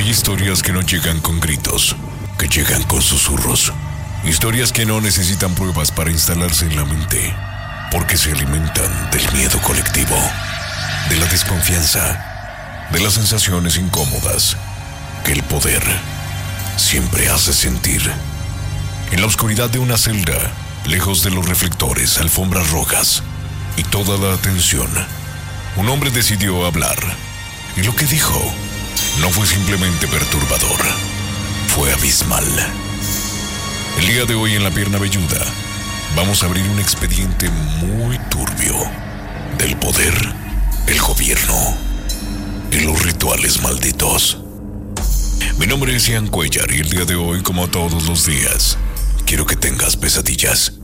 Hay historias que no llegan con gritos, que llegan con susurros. Historias que no necesitan pruebas para instalarse en la mente, porque se alimentan del miedo colectivo, de la desconfianza, de las sensaciones incómodas que el poder siempre hace sentir. En la oscuridad de una celda, lejos de los reflectores, alfombras rojas y toda la atención, un hombre decidió hablar. Y lo que dijo no fue simplemente perturbador, fue abismal. El día de hoy en La Pierna Velluda vamos a abrir un expediente muy turbio del poder, el gobierno y los rituales malditos. Mi nombre es Ian Cuellar y el día de hoy, como todos los días, quiero que tengas pesadillas.